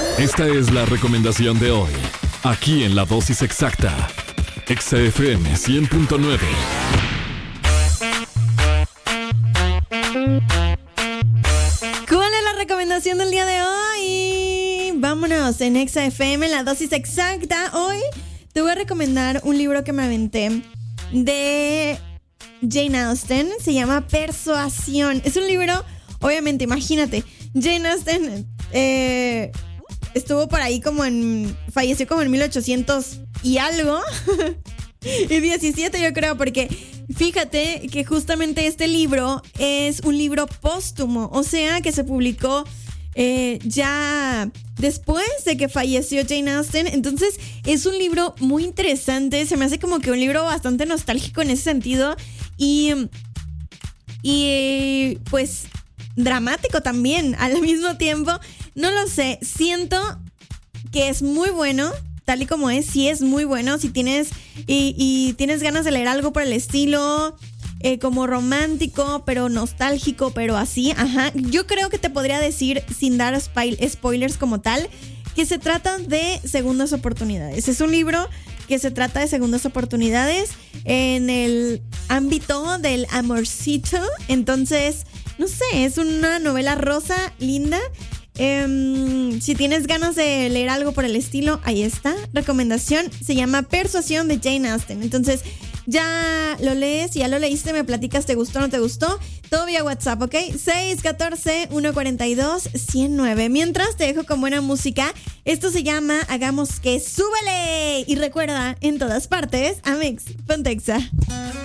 Esta es la recomendación de hoy, aquí en La Dosis Exacta, Exa FM 100.9. ¿Cuál es la recomendación del día de hoy? Vámonos en Exa FM, La Dosis Exacta. Hoy te voy a recomendar un libro que me aventé de Jane Austen. Se llama Persuasión. Es un libro, obviamente, imagínate, Jane Austen estuvo por ahí falleció como en 1800 y algo. Y 17 yo creo, porque fíjate que justamente este libro es un libro póstumo, o sea que se publicó ya después de que falleció Jane Austen. Entonces es un libro muy interesante, se me hace como que un libro bastante nostálgico en ese sentido y pues dramático también al mismo tiempo. No lo sé, siento que es muy bueno. Tal y como es, sí es muy bueno. Si tienes y tienes ganas de leer algo por el estilo, como romántico, pero nostálgico, pero así, ajá. Yo creo que te podría decir, sin dar spoilers como tal, que se trata de segundas oportunidades. Es un libro que se trata de segundas oportunidades en el ámbito del amorcito. Entonces, no sé, es una novela rosa, linda. Si tienes ganas de leer algo por el estilo, ahí está, recomendación, se llama Persuasión de Jane Austen. Entonces ya lo lees, ya lo leíste, me platicas, ¿te gustó o no te gustó? Todo vía WhatsApp, ¿ok? 614-142-109. Mientras te dejo con buena música, esto se llama Hagamos que súbele. Y recuerda, en todas partes, Amex, Pontexa.